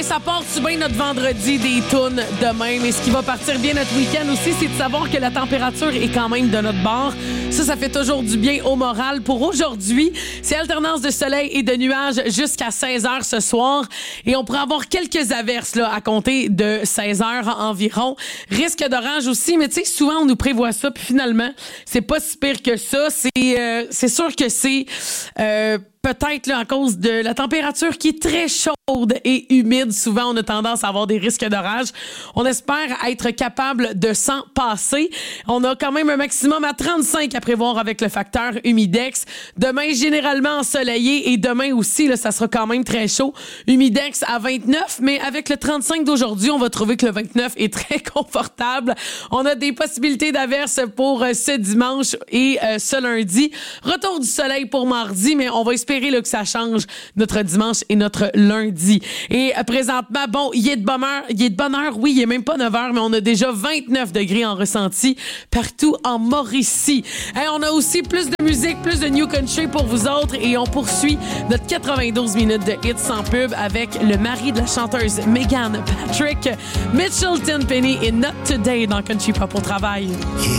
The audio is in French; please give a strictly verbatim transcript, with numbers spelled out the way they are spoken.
ça part-tu bien notre vendredi des tunes demain? Mais ce qui va partir bien notre week-end aussi, c'est de savoir que la température est quand même de notre bord. Ça, ça fait toujours du bien au moral. Pour aujourd'hui, c'est alternance de soleil et de nuages jusqu'à seize heures ce soir. Et on pourrait avoir quelques averses là, à compter de seize heures environ. Risque d'orage aussi, mais tu sais, souvent, on nous prévoit ça. Puis finalement, c'est pas si pire que ça. C'est, euh, c'est sûr que c'est... Euh, peut-être là, à cause de la température qui est très chaude et humide. Souvent, on a tendance à avoir des risques d'orage. On espère être capable de s'en passer. On a quand même un maximum à trente-cinq à prévoir avec le facteur humidex. Demain, généralement ensoleillé et demain aussi, là, ça sera quand même très chaud. Humidex à vingt-neuf, mais avec le trente-cinq d'aujourd'hui, on va trouver que le vingt-neuf est très confortable. On a des possibilités d'averses pour euh, ce dimanche et euh, ce lundi. Retour du soleil pour mardi, mais on va espérer là, que ça change notre dimanche et notre lundi. Et euh, présentement, bon, il est de bonne heure, il est de bonne heure, oui, il est même pas neuf heures, mais on a déjà vingt-neuf degrés en ressenti partout en Mauricie. Hey, on a aussi plus de musique, plus de New Country pour vous autres et on poursuit notre quatre-vingt-douze minutes de hits sans pub avec le mari de la chanteuse Megan Patrick, Mitchell Tenpenny et Not Today dans Country Pop au travail.